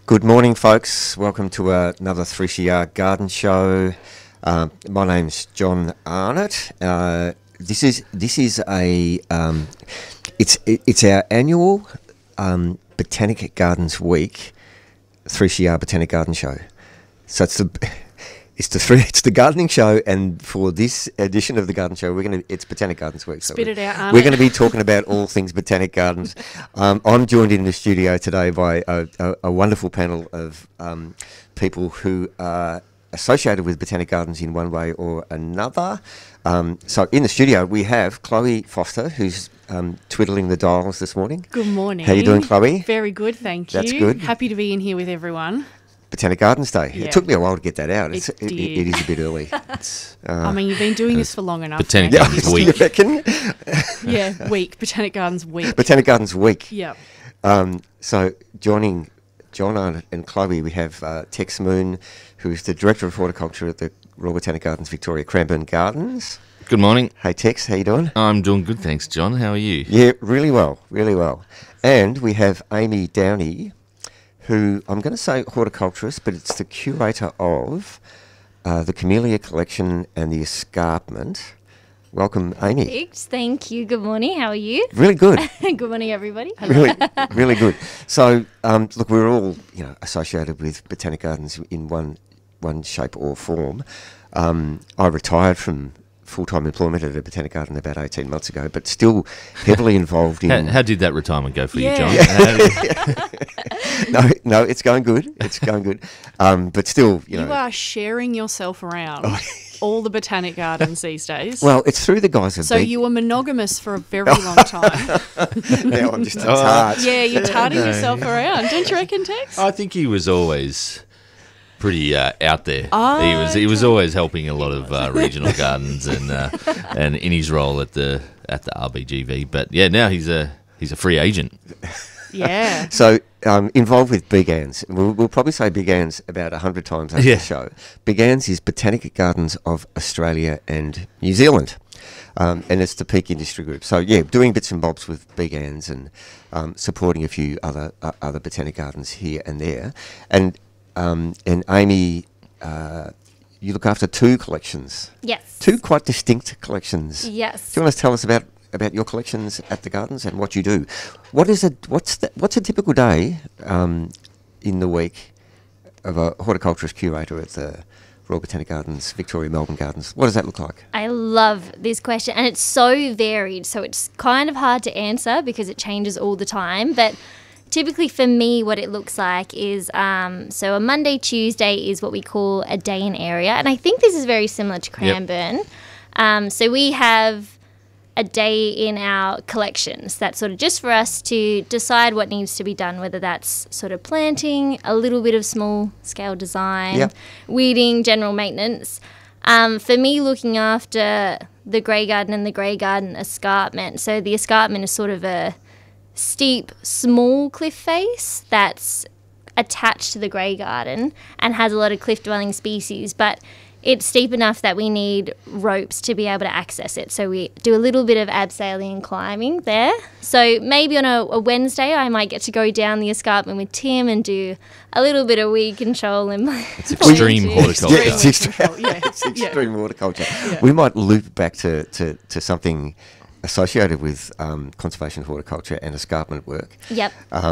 Good morning, folks. Welcome to another 3CR Garden Show. My name's John Arnott. This is a it's our annual Botanic Gardens Week 3CR Botanic Garden Show. So it's the gardening show, and for this edition of the garden show, it's Botanic Gardens Week. Spit it out, we're going to be talking about all things botanic gardens. I'm joined in the studio today by a wonderful panel of people who are associated with botanic gardens in one way or another. So in the studio we have Chloe Foster, who's twiddling the dials this morning. Good morning. How are you doing, Chloe? Very good, thank you. That's good. Happy to be in here with everyone. Botanic Gardens Day. Yeah. It took me a while to get that out. It It is a bit early. I mean, you've been doing this for long enough. Botanic now. Gardens Week. You reckon? Yeah, week. Botanic Gardens Week. Botanic Gardens Week. Yep. So joining John and Chloe, we have Tex Moon, who is the Director of Horticulture at the Royal Botanic Gardens Victoria, Cranbourne Gardens. Good morning. Hey Tex, how you doing? I'm doing good, thanks, John. How are you? Yeah, really well, really well. And we have Amy Downey, who I'm going to say horticulturist, but it's the curator of the Camellia Collection and the Escarpment. Welcome, Amy. Perfect. Thank you. Good morning. How are you? Really good. Good morning, everybody. Really, really good. So, look, we're all associated with botanic gardens in one shape or form. I retired from full-time employment at a botanic garden about 18 months ago, but still heavily involved in... How did that retirement go for you, John? No, it's going good. It's going good. But still, You are sharing yourself around all the botanic gardens these days. Well, it's through the guys of So Beak. you were monogamous for a very long time. Now I'm just a tart. Yeah, you're tarting yourself around. Don't you reckon, Tex? I think he was always pretty out there. Oh, He was always helping a lot of regional gardens and in his role at the RBGV. But yeah, now he's a free agent. Yeah. So involved with Big Anne's. We'll probably say Big Anne's about 100 times over the show. Big Anne's is Botanic Gardens of Australia and New Zealand. And it's the Peak Industry Group. So, yeah, doing bits and bobs with Big Anne's and supporting a few other botanic gardens here and there. And Amy, you look after two collections. Yes. Two quite distinct collections. Yes. Do you want to tell us about your collections at the gardens and what you do? What's a typical day in the week of a horticulturist curator at the Royal Botanic Gardens, Victoria, Melbourne Gardens? What does that look like? I love this question, and it's so varied, so it's kind of hard to answer because it changes all the time. But typically for me, what it looks like is, so a Monday, Tuesday is what we call a day in area, and I think this is very similar to Cranbourne. So we have a day in our collections. That's sort of just for us to decide what needs to be done, whether that's sort of planting, a little bit of small scale design, weeding, general maintenance. For me, looking after the Grey Garden and the Grey Garden Escarpment. So the escarpment is sort of a steep, small cliff face that's attached to the Grey Garden and has a lot of cliff-dwelling species, but it's steep enough that we need ropes to be able to access it. So we do a little bit of abseiling climbing there. So maybe on a Wednesday I might get to go down the escarpment with Tim and do a little bit of weed control. It's extreme horticulture. Yeah, it's extreme horticulture. Yeah. We might loop back to something associated with conservation horticulture and escarpment work. Yep.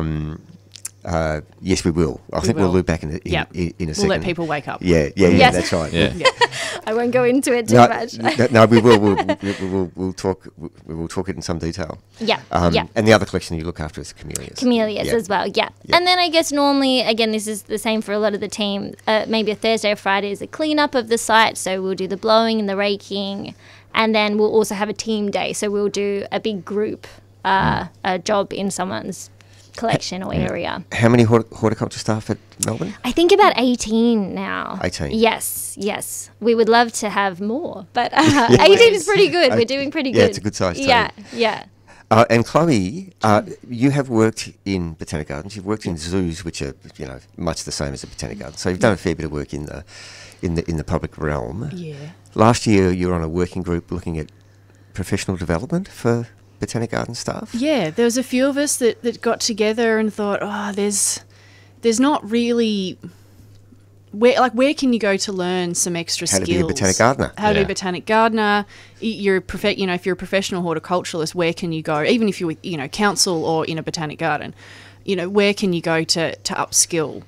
Yes, we will. I think we'll loop back in a second. We'll let people wake up. Yeah, Yes. that's right. Yeah. I won't go into it too much. No, we will. We'll talk. We will talk it in some detail. Yeah. And the other collection you look after is camellias. Camellias as well, yeah. And then I guess normally, again, this is the same for a lot of the team, maybe a Thursday or Friday is a cleanup of the site, so we'll do the blowing and the raking, and then we'll also have a team day, so we'll do a big group a job in someone's collection or area. How many horticulture staff at Melbourne? I think about 18 now. 18? Yes. We would love to have more, but 18 is pretty good. We're doing pretty good. Yeah, it's a good size team. Yeah. And Chloe, you have worked in botanic gardens. You've worked in zoos, which are much the same as a botanic garden. So you've done a fair bit of work in the public realm. Yeah. Last year, you were on a working group looking at professional development for botanic garden staff. Yeah, there was a few of us that got together and thought, there's there's not really where can you go to learn some extra How skills? to be a botanic gardener. How to be Yeah. a botanic gardener. You're if you're a professional horticulturalist, where can you go? Even if you're with council or in a botanic garden, where can you go to upskill?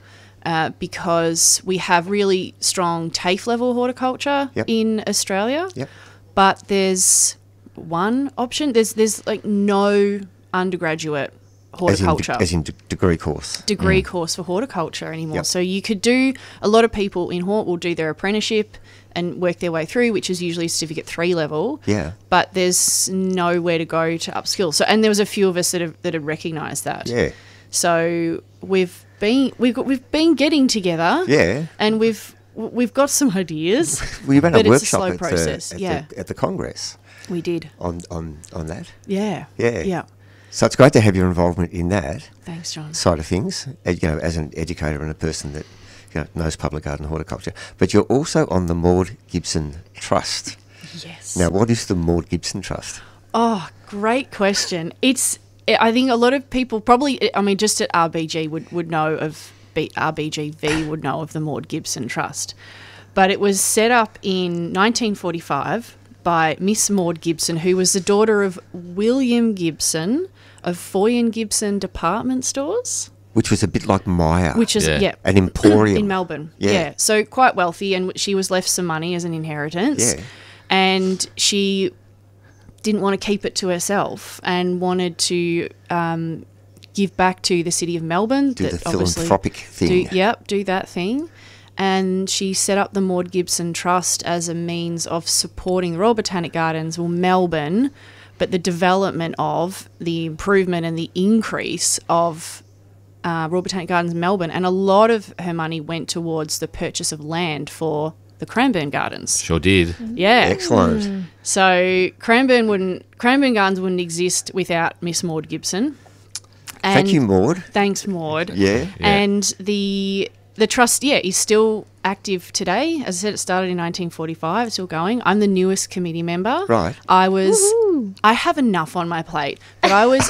Because we have really strong TAFE level horticulture Yep. in Australia. Yep. But there's one option. There's like no undergraduate horticulture As in degree course. degree course for horticulture anymore. Yep. So you could do, a lot of people in hort will do their apprenticeship and work their way through, which is usually Certificate 3 level. Yeah. But there's nowhere to go to upskill. So, and there was a few of us that had recognised that. Yeah. So we've been getting together. Yeah. And we've got some ideas. We ran but a it's a workshop slow at, process. at the Congress We did. on that. Yeah. Yeah. Yeah. So it's great to have your involvement in that Thanks, John. side of things, as an educator and a person that knows public garden horticulture. But you're also on the Maud Gibson Trust. Yes. Now, what is the Maud Gibson Trust? Oh, great question. I think a lot of people probably, just at RBG would know of, RBGV would know of the Maud Gibson Trust. But it was set up in 1945 by Miss Maud Gibson, who was the daughter of William Gibson of Foy and Gibson Department Stores, Which was a bit like Myer, which is, Yeah. an emporium. in Melbourne. Yeah. So quite wealthy, and she was left some money as an inheritance. Yeah. And she didn't want to keep it to herself and wanted to give back to the city of Melbourne. Do the obviously philanthropic thing. Do that thing. And she set up the Maud Gibson Trust as a means of supporting the Royal Botanic Gardens, Melbourne, but the development of the improvement and the increase of Royal Botanic Gardens Melbourne. And a lot of her money went towards the purchase of land for the Cranbourne Gardens. Sure did. Yeah. Excellent. So Cranbourne Gardens wouldn't exist without Miss Maud Gibson. And Thank you, Maud. Thanks, Maud. Yeah. And the trust, is still active today. As I said, it started in 1945. It's still going. I'm the newest committee member. Right. I have enough on my plate, but I was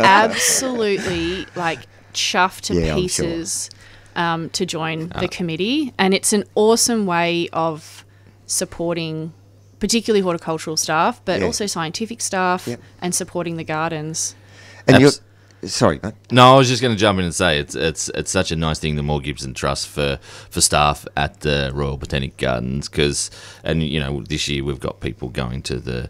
absolutely chuffed to Yeah, I'm pieces to join the committee. And it's an awesome way of supporting particularly horticultural staff, but Yeah. also scientific staff Yep. and supporting the gardens. And you're... Abs- Sorry, mate. No, I was just going to jump in and say it's such a nice thing, the Maud Gibson Trust for staff at the Royal Botanic Gardens, because this year we've got people going to the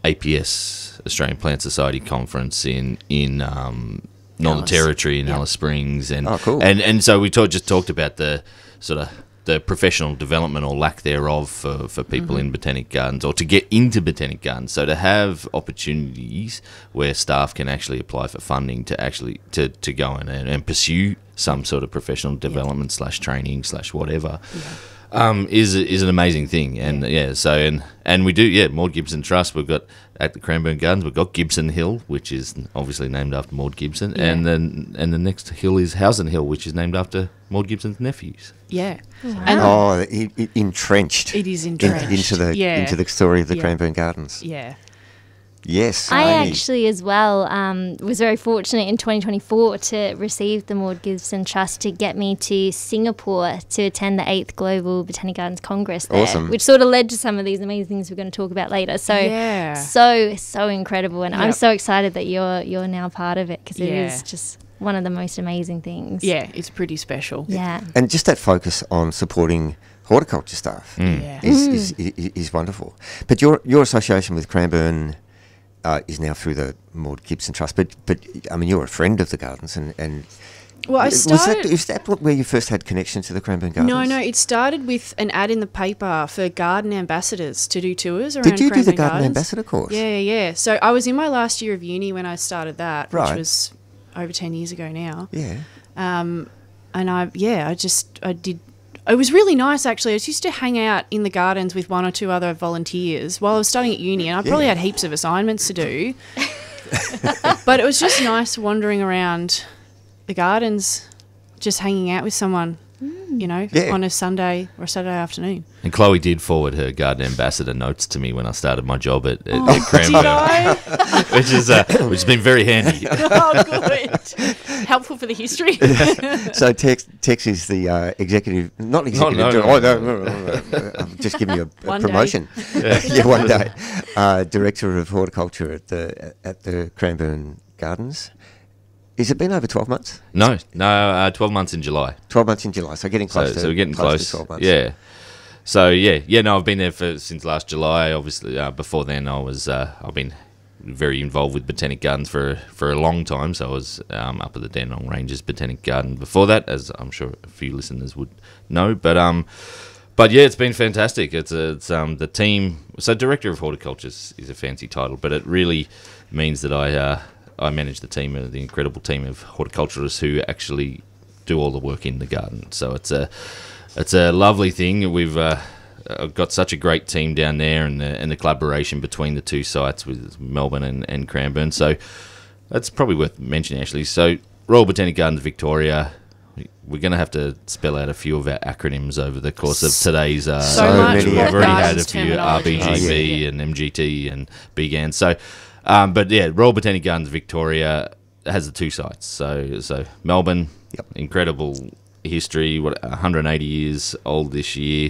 APS Australian Plant Society conference in Northern Alice. Territory in Alice Springs, and Oh, cool. and so we just talked about the sort of the professional development or lack thereof for people in botanic gardens, or to get into botanic gardens. So to have opportunities where staff can actually apply for funding to actually to go in and pursue some sort of professional development / training / whatever. Is an amazing thing, and so and we do Maud Gibson Trust. We've got at the Cranbourne Gardens, we've got Gibson Hill, which is obviously named after Maud Gibson, and the next hill is Housen Hill, which is named after Maud Gibson's nephews. Yeah. Oh, entrenched. It is entrenched. into the story of the Yeah. Cranbourne Gardens. Yeah. Yes. I Amy. actually, as well, was very fortunate in 2024 to receive the Maud Gibson Trust to get me to Singapore to attend the 8th Global Botanic Gardens Congress there, Awesome. which sort of led to some of these amazing things we're going to talk about later. So, Yeah. so incredible. And I'm Yep. so excited that you're now part of it, because it Yeah. is just one of the most amazing things. Yeah, it's pretty special. Yeah. And just that focus on supporting horticulture staff Yeah. is wonderful. But your association with Cranbourne is now through the Maud Gibson Trust. But I mean, you're a friend of the gardens, and Well, I started. is that where you first had connection to the Cranbourne Gardens? No, it started with an ad in the paper for garden ambassadors to do tours around Did you do the Cranbourne garden Gardens. ambassador course? Yeah. So I was in my last year of uni when I started that, Right. which was over 10 years ago now. Yeah. And I did. It was really nice, actually. I used to hang out in the gardens with one or two other volunteers while I was studying at uni, and I probably Yeah. had heaps of assignments to do. But it was just nice wandering around the gardens, just hanging out with someone. you know, Yeah. on a Sunday or Saturday afternoon. And Chloe did forward her garden ambassador notes to me when I started my job at Oh, Did Cranbourne, I? which has been very handy. Oh, good. Helpful for the history. So Tex is the executive, not executive. no, no. I'm just giving you a One day. promotion. Yeah, one day. Director of horticulture at the Cranbourne Gardens. Has it been over 12 months? No, 12 months in July. 12 months in July, so getting close to So we're getting close. to 12 months. Yeah. So no, I've been there since last July. Obviously, before then, I've been very involved with Botanic Gardens for a long time. So I was up at the Dandenong Ranges Botanic Garden before that, as I'm sure a few listeners would know. But yeah, it's been fantastic. It's the team. So director of horticulture is a fancy title, but it really means that I manage the team, the incredible team of horticulturists who actually do all the work in the garden. So it's a lovely thing. We've got such a great team down there, and the collaboration between the two sites with Melbourne and Cranbourne. So that's probably worth mentioning, actually. So Royal Botanic Gardens Victoria. We're going to have to spell out a few of our acronyms over the course of today's. So much we've Royal already had a Gardens few terminology. RBGV and MGT and BGAN. So, but yeah, Royal Botanic Gardens Victoria has the two sites. So Melbourne, Yep. incredible history. 180 years old this year.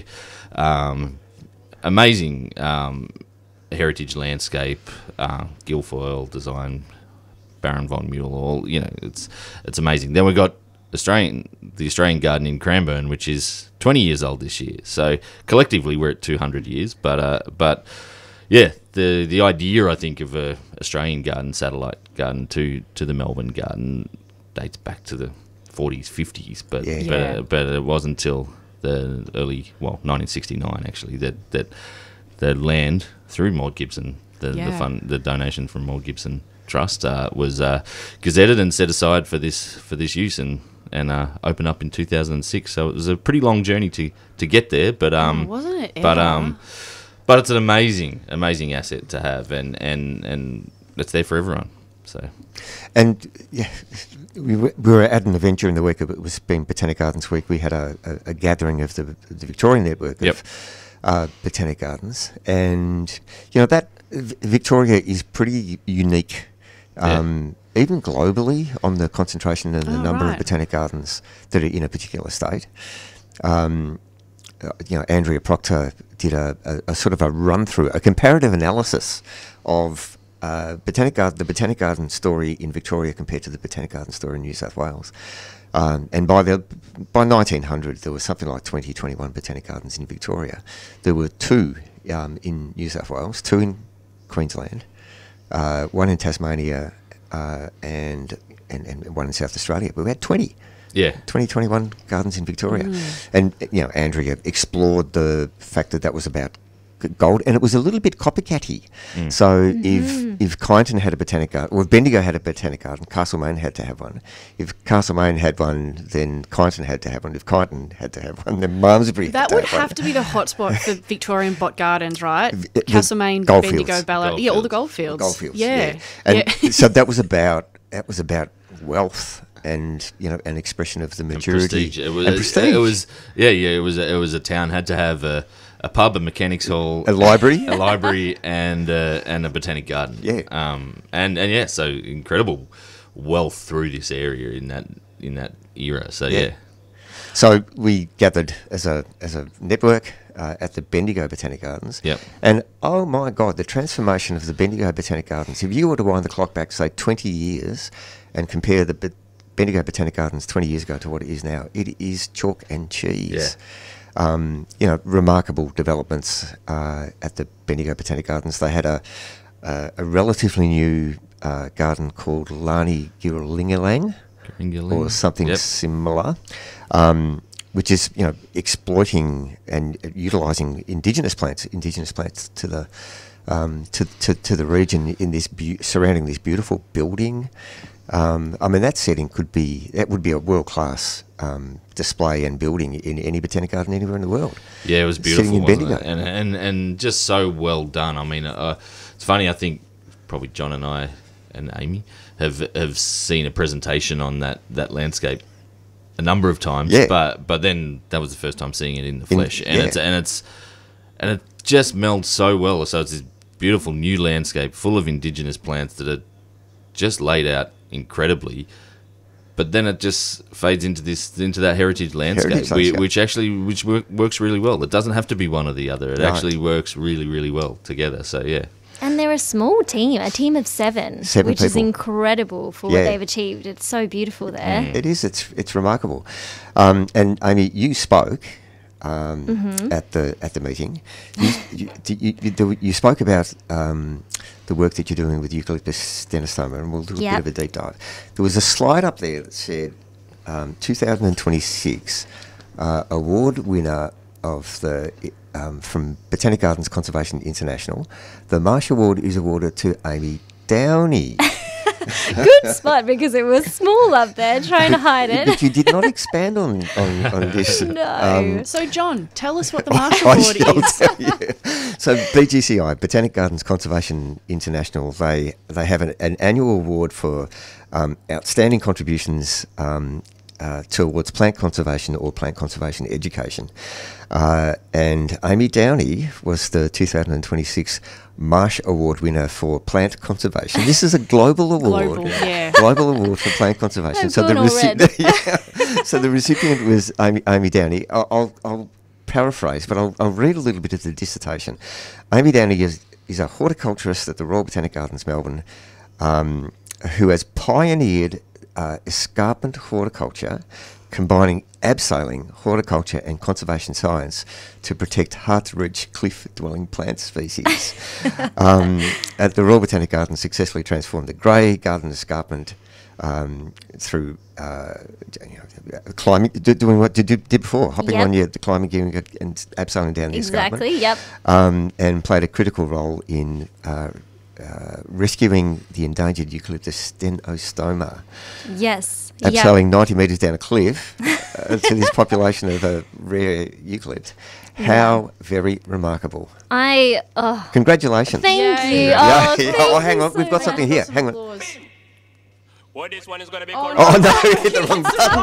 Amazing heritage landscape. Guilfoyle design, Baron von Muehl. All it's amazing. Then we've got the Australian Garden in Cranbourne, which is 20 years old this year. So collectively, we're at 200 years. But yeah, the idea, I think, of a Australian garden, satellite garden to the Melbourne Garden dates back to the 40s, 50s. But Yeah. but it wasn't until the early 1969 actually that the land through Maud Gibson, the donation from Maud Gibson Trust was gazetted and set aside for this use and opened up in 2006. So it was a pretty long journey to get there, but Wasn't it? but it's an amazing asset to have, and it's there for everyone. So And yeah, we were at an event during the week. It was been Botanic Gardens Week. We had a gathering of the Victorian network Yep. of Botanic Gardens, and that Victoria is pretty unique. Even globally, on the concentration and the number of right. botanic gardens that are in a particular state. Andrea Proctor did a sort of a run through, a comparative analysis of the Botanic Garden story in Victoria compared to the Botanic Garden story in New South Wales. And by 1900, there was something like 21 Botanic Gardens in Victoria. There were 2 in New South Wales, 2 in Queensland, 1 in Tasmania, and one in South Australia. But we had 20. yeah, 21 gardens in Victoria. And, Andrea explored the fact that was about gold, and it was a little bit copycatty. So if Kyneton had a botanic garden, or if Bendigo had a botanic garden, Castlemaine had to have one. If Castlemaine had one, then Kyneton had to have one. If Kyneton had to have one, then Malmesbury That had to would have have one. to be the hotspot for Victorian bot gardens, right? the Castlemaine, goldfields. Bendigo, Ballarat, all the goldfields. Goldfields, Yeah. And Yeah. so that was about wealth and an expression of the and maturity prestige. It was and prestige. It was a town had to have a pub, a mechanics hall, A library. a library, and a botanic garden. Yeah. And so incredible wealth through this area in that era. So Yeah. yeah. So we gathered as a network at the Bendigo Botanic Gardens. Yep. And oh my God, the transformation of the Bendigo Botanic Gardens. If you were to wind the clock back, say 20 years, and compare the Bendigo Botanic Gardens 20 years ago to what it is now, it is chalk and cheese. Remarkable developments at the Bendigo Botanic Gardens. They had a relatively new garden called Lani Giralingalang, or something Yep. similar, which is exploiting and utilising indigenous plants to the to the region in this surrounding this beautiful building. That setting would be a world class display and building in any botanic garden anywhere in the world. Yeah, it was Sitting beautiful, in wasn't Bendigo. it? And just so well done. I mean, it's funny. I think probably John and I and Amy have seen a presentation on that landscape a number of times. Yeah. But then that was the first time seeing it in the In- flesh, and yeah. it just melds so well. So it's this beautiful new landscape full of indigenous plants that are just laid out incredibly. But then it just fades into that heritage landscape, which works really well. It doesn't have to be one or the other. It Right. actually works really, really well together. So yeah. And they're a small team, a team of seven, which is people. incredible for Yeah. what they've achieved. It's so beautiful there. It is. It's remarkable. And Amy, you spoke at the meeting. You spoke about the work that you're doing with Eucalyptus stenostoma, and we'll do a bit of a deep dive. There was a slide up there that said 2026 award winner of the from Botanic Gardens Conservation International. The Marsh Award is awarded to Amy Downey. Good spot, because it was small up there trying to hide But it. you did not expand on this. No. So, John, tell us what the Marshall I Award shall is. tell you. So BGCI, Botanic Gardens Conservation International, they have an annual award for outstanding contributions towards plant conservation or plant conservation education. And Amy Downey was the 2026 Marsh Award winner for plant conservation. This is a global award. Global, yeah. Global award for plant conservation. I've gone all red. So the recipient was Amy Downey. I'll paraphrase, but I'll read a little bit of the dissertation. Amy Downey is a horticulturist at the Royal Botanic Gardens, Melbourne, who has pioneered escarpment horticulture, combining abseiling, horticulture and conservation science to protect hard-to-reach cliff-dwelling plant species. At the Royal Botanic Gardens, successfully transformed the grey garden escarpment through climbing, doing what you did before, hopping Yep. on the climbing gear and abseiling down the escarpment. Exactly, yep. And played a critical role in rescuing the endangered Eucalyptus stenostoma. Yes. Abseiling 90 metres down a cliff to this population of a rare eucalypt. How very remarkable. Congratulations. Thank Yay. you. Yeah, Oh, yeah. thank Oh, hang you on, we've so got something much. here. Hang on. Applause. Well, this one is going to be Oh, called. Oh, no, hit the wrong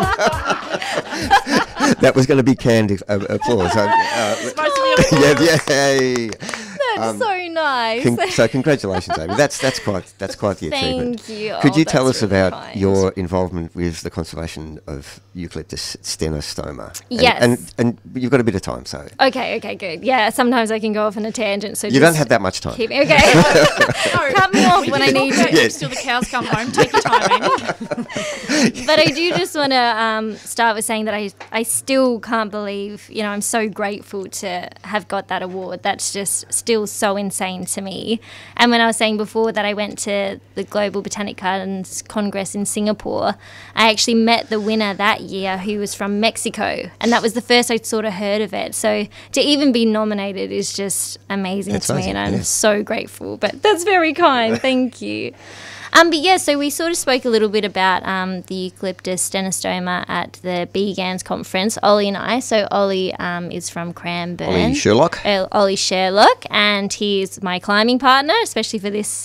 button. That was going to be canned applause. It's supposed to be a yeah. That's so nice. So congratulations, Amy. That's quite the achievement. Thank you. Could Oh, you tell that's us really about kind. your involvement with the conservation of Eucalyptus stenostoma? Yes. And you've got a bit of time, so Okay, good. Yeah, sometimes I can go off on a tangent. So you don't have that much time. keep okay. Cut me off when I need to. Yes. Till the cows come home. Take your time, Amy. But I do just want to start with saying that I still can't believe, I'm so grateful to have got that award. That's just still so insane to me. And when I was saying before that I went to the Global Botanic Gardens Congress in Singapore, I actually met the winner that year who was from Mexico. And that was the first I'd sort of heard of it. So to even be nominated is just amazing That's to me. amazing, And I'm yeah. so grateful. But that's very kind. Thank you. But yeah, so we sort of spoke a little bit about the Eucalyptus stenostoma at the BGANS conference, Ollie and I. So Ollie is from Cranbourne. Ollie Sherlock. Ollie Sherlock, and he's my climbing partner, especially for this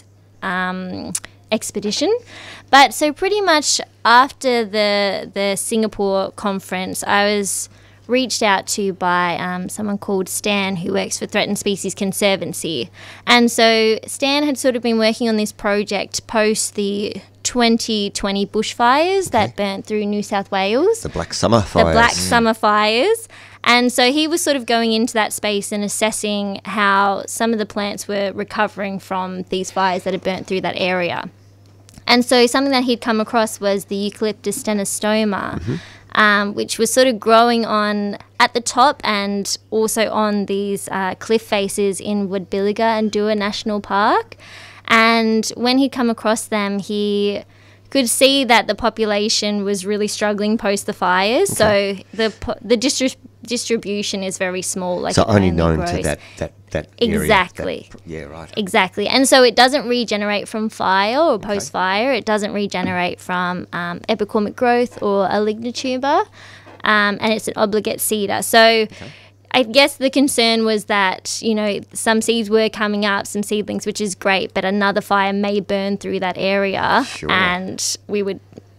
expedition. But so pretty much after the Singapore conference, I was reached out to by someone called Stan who works for Threatened Species Conservancy. And so Stan had sort of been working on this project post the 2020 bushfires that burnt through New South Wales. The Black Summer Fires. The Black Summer Fires. And so he was sort of going into that space and assessing how some of the plants were recovering from these fires that had burnt through that area. And so something that he'd come across was the Eucalyptus stenostoma, which was sort of growing on at the top and also on these cliff faces in Woodbilliga and Dua National Park. And when he'd come across them, he could see that the population was really struggling post the fires. So the distribution is very small. Like So it only known grows. to that area. Exactly. Yeah, right. Exactly. And so it doesn't regenerate from fire or post-fire. It doesn't regenerate from epicormic growth or a lignituber. And it's an obligate cedar. So I guess the concern was that, some seeds were coming up, some seedlings, which is great, but another fire may burn through that area Sure. and we would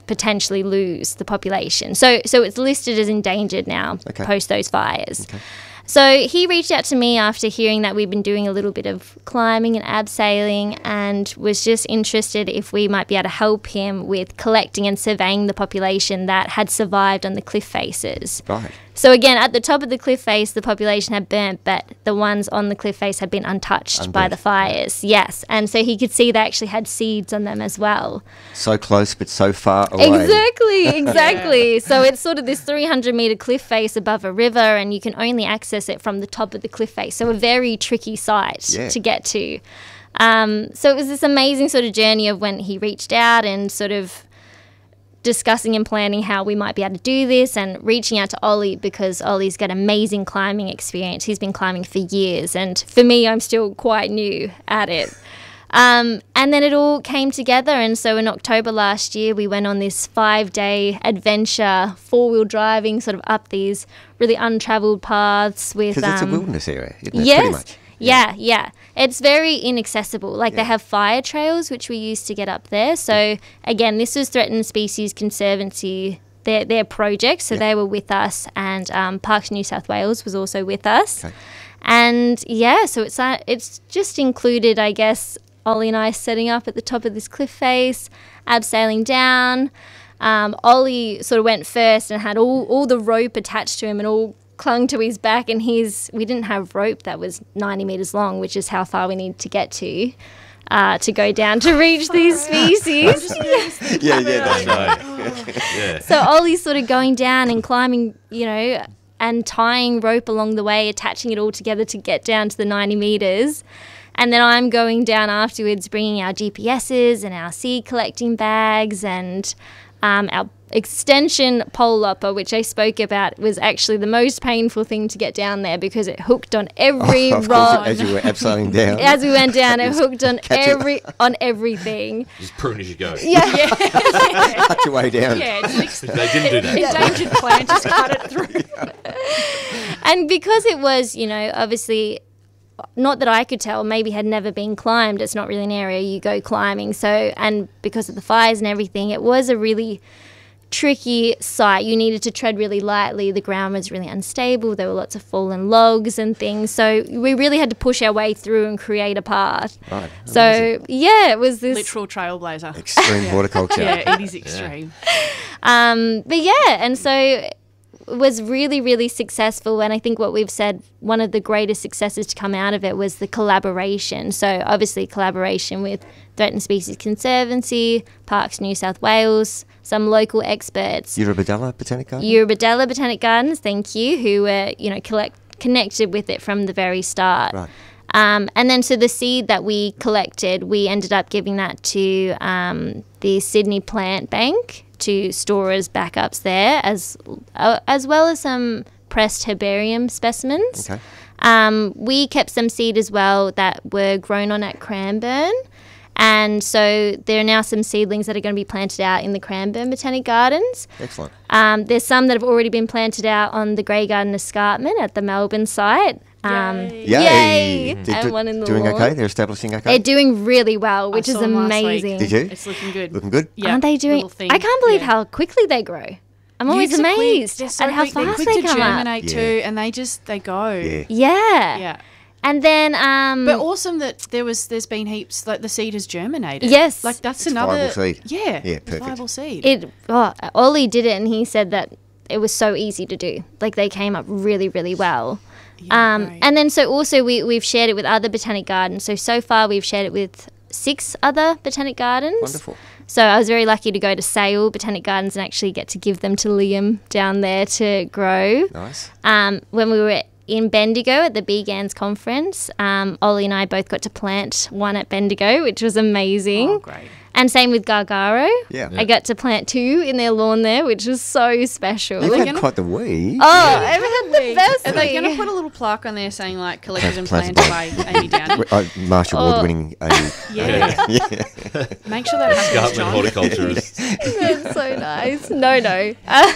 potentially lose the population. So it's listed as endangered now Okay. post those fires. So he reached out to me after hearing that we'd been doing a little bit of climbing and abseiling, and was just interested if we might be able to help him with collecting and surveying the population that had survived on the cliff faces. Right. So again, at the top of the cliff face, the population had burnt, but the ones on the cliff face had been untouched by Unburnt, the fires. Yes, and so he could see they actually had seeds on them as well. So close, but so far away. Exactly. So it's sort of this 300-meter cliff face above a river, and you can only access it from the top of the cliff face. So a very tricky site Yeah. to get to. So it was this amazing sort of journey of when he reached out and sort of discussing and planning how we might be able to do this, and reaching out to Ollie because Ollie's got amazing climbing experience. He's been climbing for years, and for me, I'm still quite new at it. And then it all came together, and so in October last year, we went on this 5-day adventure, 4-wheel driving, sort of up these really untravelled paths with... Because it's a wilderness area, isn't it? Yes. Pretty much. Yeah. It's very inaccessible. Like they have fire trails, which we used to get up there. So again, this was Threatened Species Conservancy, their project. So they were with us, and Parks New South Wales was also with us. Okay. And so it's just included, I guess, Ollie and I setting up at the top of this cliff face, abseiling down. Ollie sort of went first and had all the rope attached to him and all clung to his back, and we didn't have rope that was 90 meters long, which is how far we need to get to go down to reach these species. That's right. Yeah. So Ollie's sort of going down and climbing, and tying rope along the way, attaching it all together to get down to the 90 meters. And then I'm going down afterwards, bringing our GPSs and our seed collecting bags and our extension pole upper, which I spoke about, was actually the most painful thing to get down there because it hooked on every Of rock. course, as you were abseiling down. As we went down, it hooked on Catch on everything. Just prune as you go. Cut your way down. Yeah, it's like They didn't do that. endangered plant, just cut it through. And because it was, obviously, not that I could tell, maybe had never been climbed. It's not really an area you go climbing. So, and because of the fires and everything, it was a really tricky site. You needed to tread really lightly. The ground was really unstable. There were lots of fallen logs and things. So we really had to push our way through and create a path. Right. So, it was this... Literal trailblazer. Extreme horticulture. Yeah, it is extreme. And so it was really, really successful. And I think what we've said, one of the greatest successes to come out of it was the collaboration. So obviously collaboration with Threatened Species Conservancy, Parks New South Wales, some local experts. Eurobodalla Botanic Garden? Eurobodalla Botanic Gardens, thank you, who were, connected with it from the very start. Right. And then so the seed that we collected, we ended up giving that to the Sydney Plant Bank to store as backups there, as well as some pressed herbarium specimens. Okay. We kept some seed as well that were grown on at Cranbourne. And so there are now some seedlings that are going to be planted out in the Cranbourne Botanic Gardens. Excellent. There's some that have already been planted out on the Grey Garden Escarpment at the Melbourne site. Yay! And one in the Doing lawn. okay? They're establishing okay? They're doing really well, which I is saw them last week. amazing. Did you? It's looking good. Looking good? Yeah, Aren't they doing? little thing. I can't believe Yeah. how quickly they grow. I'm always Utes are quick. amazed They're so at how quick. They're fast quick they to come up. germinate Yeah. too, and they go. Yeah. Yeah. Yeah. And then But awesome that there's been heaps, like the seed has germinated. Yes. Like that's It's another viable seed. Yeah. Yeah, it's perfect. viable seed. Ollie did it, and he said that it was so easy to do. Like they came up really, really well. Right. And then so also we've shared it with other botanic gardens. So far we've shared it with 6 other botanic gardens. Wonderful. So I was very lucky to go to Sale Botanic Gardens and actually get to give them to Liam down there to grow. Nice. When we were in Bendigo at the BGANS conference, Ollie and I both got to plant one at Bendigo, which was amazing. Oh, great. And same with Gargaro. Yeah. I got to plant 2 in their lawn there, which was so special. You've they had gonna- quite the week. Oh, I've had the best Are they going to week. put a little plaque on there saying like collected and Planted planted by Amy Downey? Marshall Award winning Yeah. Make sure that happens, Gartman John. horticulturist. That's so nice. No.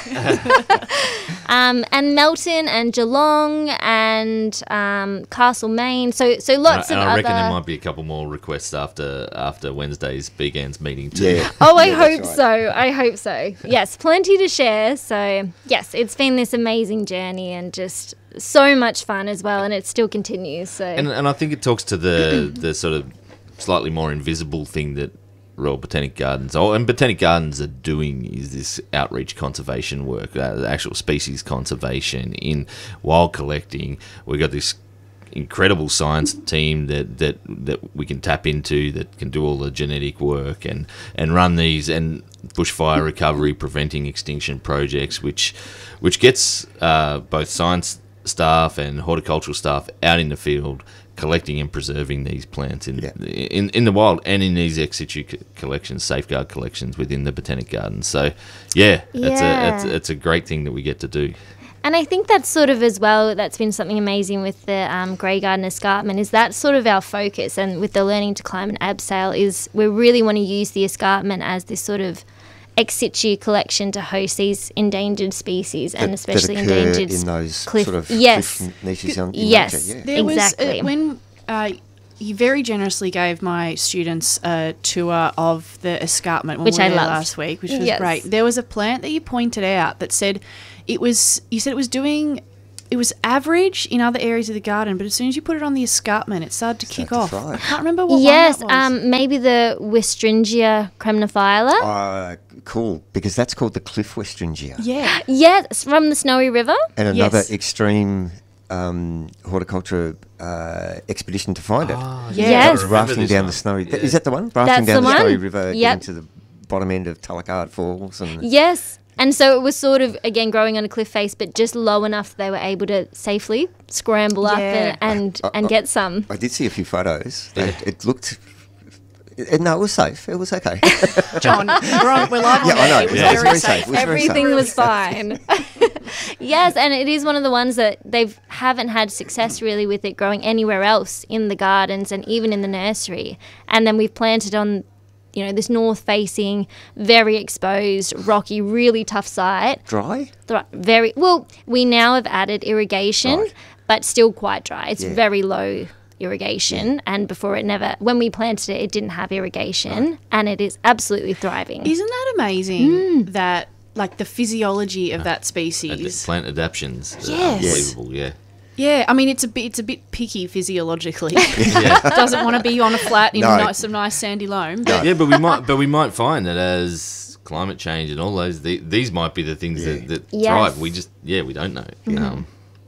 And Melton and Geelong and Castlemaine. So lots And of I other. reckon there might be a couple more requests after Wednesday's BGAN's plans meeting too. Yeah. Oh, I Yeah, that's hope right. so. I hope so. Yes, plenty to share. So, yes, it's been this amazing journey and just so much fun as well, and it still continues. So, And I think it talks to the sort of slightly more invisible thing that Royal Botanic Gardens and Botanic Gardens are doing is this outreach conservation work, the actual species conservation in wild collecting. We've got this incredible science team that we can tap into that can do all the genetic work and run these and bushfire recovery, preventing extinction projects, which gets both science staff and horticultural staff out in the field collecting and preserving these plants in the wild and in these ex situ collections, safeguard collections within the Botanic Gardens. So it's a great thing that we get to do. and I think that's sort of as well, that's been something amazing with the Grey Garden Escarpment, is that sort of our focus. And with the Learning to Climb and Abseil is we really want to use the escarpment as this sort of ex situ collection to host these endangered species and especially that occur endangered in those cliff. sort of Yes. cliff niches in Yes. nature. Yeah. There Exactly. was when he very generously gave my students a tour of the escarpment when Which we I were there loved. last week, which was Yes. great. There was a plant that you pointed out that said it was average in other areas of the garden, but as soon as you put it on the escarpment, it started to kick to off. thrive. I can't remember what Yes, one that was. maybe the Westringia cremnophylla. Cool, because that's called the cliff westringia. Yeah. Yes, from the Snowy River. And another Yes. extreme horticulture expedition to find it. Yeah. Yes. I remember Rafting this down one. the Snowy... Yeah. Is that the one? That's Rafting down the the Snowy one. River, Yep. getting to the bottom end of Tullacard Falls. And Yes. And so it was sort of, again, growing on a cliff face, but just low enough that they were able to safely scramble up Yeah. and get some. I did see a few photos. It looked... no, it was safe. It was okay. John, we're live on Yeah, I know. air. It was Yeah, very safe. It was very Everything safe. was fine. Yes, and it is one of the ones that they haven't had success really with it growing anywhere else in the gardens and even in the nursery. And then we've planted on, this north-facing, very exposed, rocky, really tough site. Dry? Very well. We now have added irrigation, Right. but still quite dry. It's Yeah. very low irrigation, and before when we planted it, it didn't have irrigation, and it is absolutely thriving. Isn't that amazing that, like, the physiology of that And species? plant adaptions. Yes. Unbelievable, yeah. Yeah, I mean, it's a bit picky physiologically. Yeah. Doesn't want to be on a flat in No. some nice sandy loam. But Yeah, but we might find that as climate change and all those these might be the things that Yes. thrive. We don't know.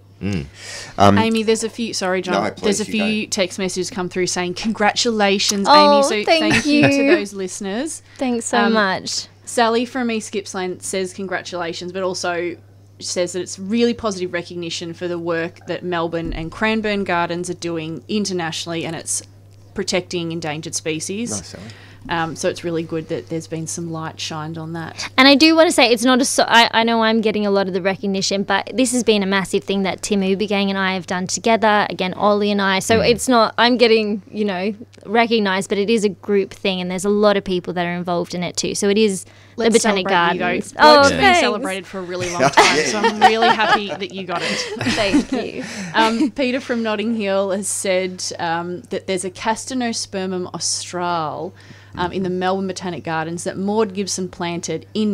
Amy, there's a few. Sorry, John. No, please, there's a you few text messages come through saying congratulations, Oh, Amy. So thank you to you. those listeners. Thanks so much. Sally from East Gippsland says congratulations, but also says that it's really positive recognition for the work that Melbourne and Cranbourne Gardens are doing internationally, and it's protecting endangered species. Nice, Sally. So it's really good that there's been some light shined on that. And I do want to say it's not I know I'm getting a lot of the recognition, but this has been a massive thing that Tim Ubergang and I have done together. Again, Ollie and I. So it's not I'm getting recognised, but it is a group thing, and there's a lot of people that are involved in it too. So it is the Botanic celebrate you, Gardens. though. Work's been thanks. celebrated for a really long time, so I'm really happy that you got it. Thank you. Peter from Notting Hill has said that there's a Castanospermum austral in the Melbourne Botanic Gardens that Maud Gibson planted in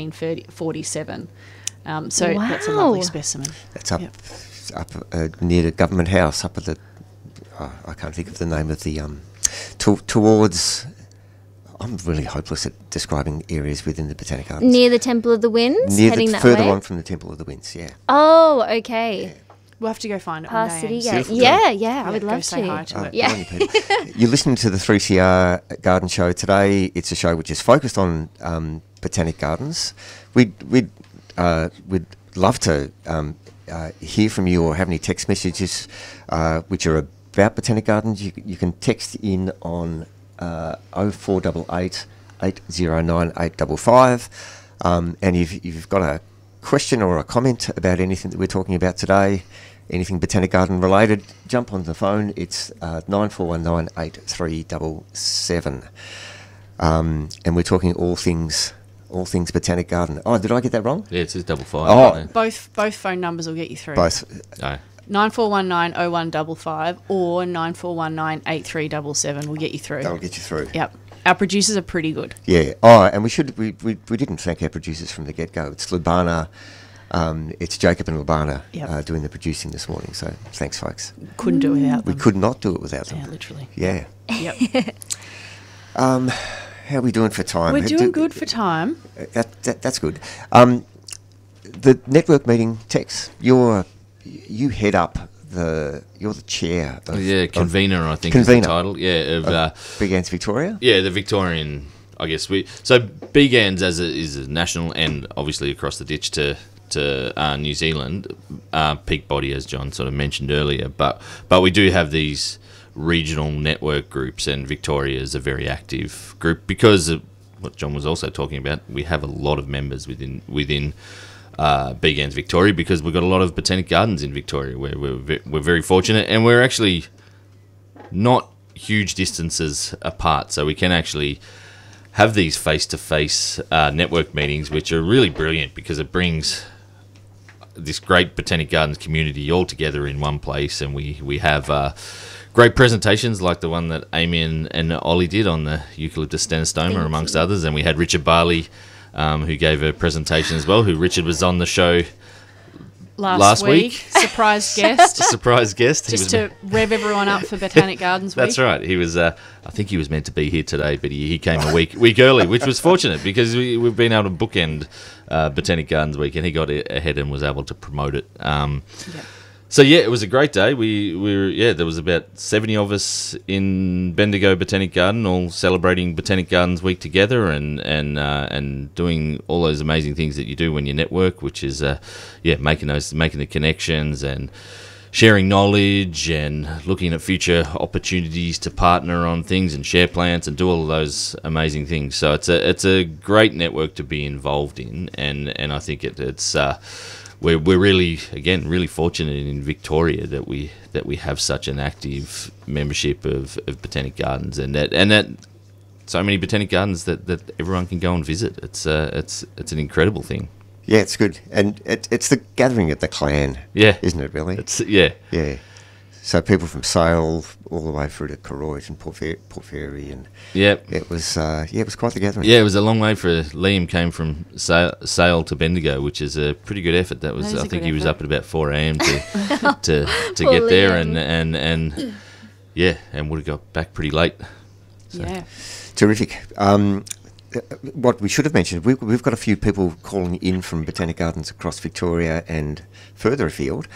1947. So that's a lovely Wow. specimen. That's up, Yep. up near the Government House, up at the... I can't think of the name of the... towards... I'm really hopeless at describing areas within the Botanic Gardens. Near the Temple of the Winds, Near heading the that further way. on from the Temple of the Winds, yeah. Oh, okay. We'll have to go find it Past one day. City and Gate. Beautiful Yeah, job. yeah, I would go love say to. hi to it. Yeah. Good on you, Peter. You're listening to the 3CR Garden Show today. It's a show which is focused on Botanic Gardens. We'd love to hear from you or have any text messages which are about Botanic Gardens. You can text in on 0488 809 855. And if you've got a question or a comment about anything that we're talking about today, anything Botanic Garden related, jump on the phone. It's 9419 8377. And we're talking all things Botanic Garden. Oh, did I get that wrong? Yeah, it says 55. Oh. doesn't it? Both phone numbers will get you through. Both. No. 9419 0155 or 9419 8377 will get you through. That'll get you through. Yep. our producers are pretty good. Yeah. Oh, and we didn't thank our producers from the get-go. It's Lubana, it's Jacob and Lubana Yep. doing the producing this morning. So thanks, folks. Couldn't do it without We them. could not do it without them. Yeah, literally. Yeah. Yep. How are we doing for time? We're doing good for time. That's good. The network meeting, Tex, you head up you're the chair of convener, I think is the Convener. title. Yeah, of Big Ants Victoria. yeah, the Victorian. I guess so Big Ands is a national and obviously across the ditch to New Zealand, peak body as John sort of mentioned earlier. But we do have these regional network groups, and Victoria is a very active group because of what John was also talking about. We have a lot of members within Big Ands Victoria because we've got a lot of botanic gardens in Victoria where we're very fortunate, and we're actually not huge distances apart, so we can actually have these face-to-face network meetings, which are really brilliant because it brings this great botanic gardens community all together in one place, and we have great presentations like the one that Amy and Ollie did on the Eucalyptus stenostoma, amongst others, and we had Richard Barley, who gave a presentation as well, who Richard was on the show last week. Surprise guest. Surprise guest. Just to rev everyone up for Botanic Gardens Week. That's right. He was. I think he was meant to be here today, but he came a week early, which was fortunate because we've been able to bookend Botanic Gardens Week, and he got ahead and was able to promote it. So yeah, it was a great day. We were there was about 70 of us in Bendigo Botanic Garden, all celebrating Botanic Gardens Week together, and doing all those amazing things that you do when you network, which is making the connections and sharing knowledge and looking at future opportunities to partner on things and share plants and do all of those amazing things. So it's a great network to be involved in, and I think it's. We're really fortunate in Victoria that we have such an active membership of botanic gardens, and that so many botanic gardens that everyone can go and visit. It's an incredible thing. Yeah, it's good, and it's the gathering at the clan. Yeah, isn't it really? Yeah. So people from Sale all the way through to Koroit and Port Fairy, and it was quite the gathering. Yeah, it was a long way for Liam. Came from Sale to Bendigo, which is a pretty good effort. That was I think he was up at about 4 a.m. to get there, and would have got back pretty late. So. Yeah, terrific. What we should have mentioned, we've got a few people calling in from botanic gardens across Victoria and further afield.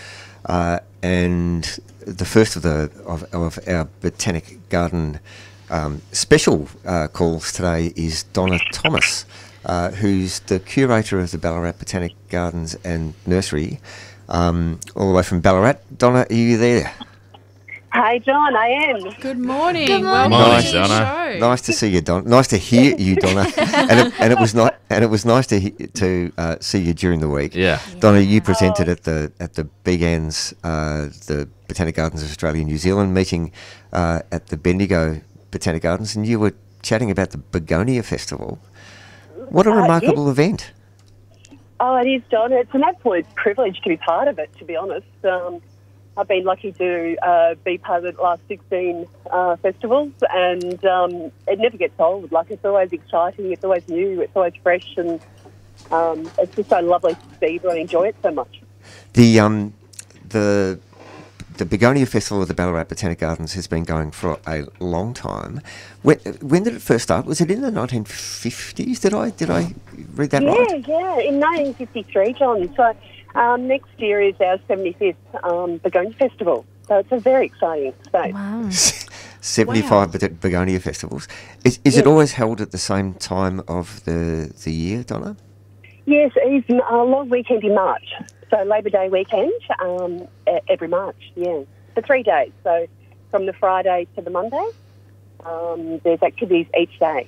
And the first of our botanic garden special calls today is Donna Thomas, who's the curator of the Ballarat Botanic Gardens and Nursery, all the way from Ballarat. Donna, are you there? Hi, John. I am. Good morning. Good Welcome morning, to the Donna. show. Nice to see you, Donna. Nice to hear you, Donna. and it was nice to see you during the week. Yeah. Donna, you presented at the Big Ands, the Botanic Gardens of Australia and New Zealand meeting at the Bendigo Botanic Gardens, and you were chatting about the Begonia Festival. What a remarkable event! Oh, it is, John. It's an absolute privilege to be part of it, to be honest. I've been lucky to be part of the last 16 festivals, and it never gets old. Like, it's always exciting, it's always new, it's always fresh, and it's just so lovely to see everyone enjoy it so much. The Begonia Festival of the Ballarat Botanic Gardens has been going for a long time. When did it first start? Was it in the 1950s? Did I read that right? Yeah, in 1953, John. So next year is our 75th Begonia Festival. So it's a very exciting space. Wow. 75 Begonia festivals. Is it always held at the same time of the year, Donna? Yes, it's a long weekend in March. So Labor Day weekend every March, yeah. For 3 days. So from the Friday to the Monday, there's activities each day.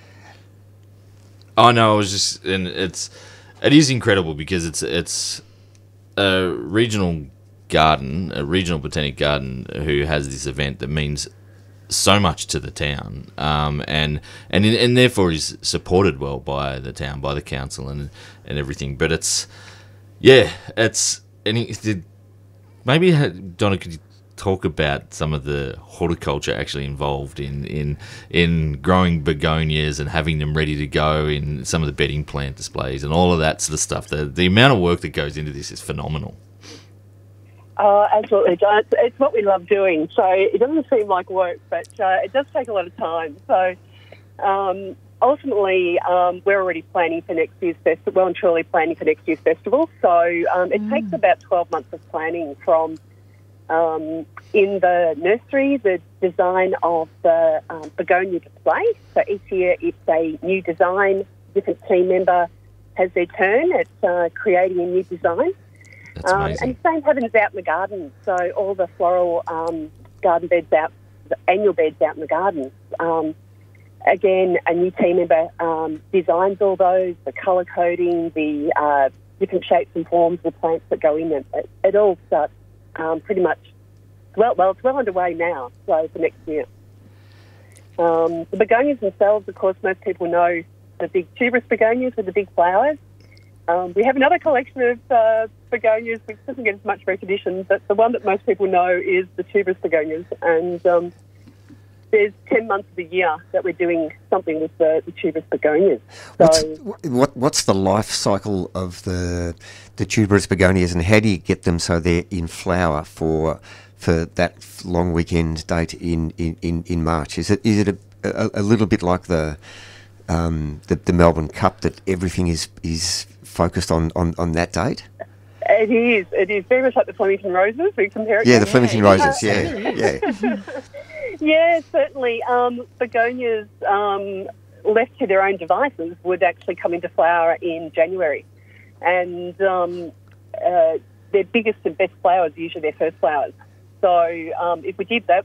Oh no, it is incredible because it's a regional garden, a regional botanic garden who has this event that means so much to the town, and therefore is supported well by the town, by the council, and everything. But maybe Donna, could you talk about some of the horticulture actually involved in growing begonias and having them ready to go in some of the bedding plant displays and all of that sort of stuff. The amount of work that goes into this is phenomenal. Oh, absolutely, John. It's what we love doing. So it doesn't seem like work, but it does take a lot of time. So ultimately, we're already planning for next year's festival, well and truly planning for next year's festival. So it takes about 12 months of planning from in the nursery, the design of the begonia display. So each year it's a new design. Different team member has their turn at creating a new design. That's amazing. And the same happens out in the garden. So all the floral garden beds out, the annual beds out in the garden. Again, a new team member designs all those, the colour coding, the different shapes and forms of the plants that go in them. It all starts pretty much, it's well underway now, so for next year. The begonias themselves, of course, most people know the big tuberous begonias with the big flowers. We have another collection of begonias which doesn't get as much recognition, but the one that most people know is the tuberous begonias. And there's 10 months of the year that we're doing something with the tuberous begonias. What's the life cycle of the tuberous begonias, and how do you get them so they're in flower for that long weekend date in March? Is it a little bit like the Melbourne Cup, that everything is focused on that date? It is. It is very much like the Flemington Roses. We compare it. Yeah, the Flemington Roses. Yeah. Yeah, certainly. Begonias, left to their own devices, would actually come into flower in January, and their biggest and best flowers are usually their first flowers. So if we did that,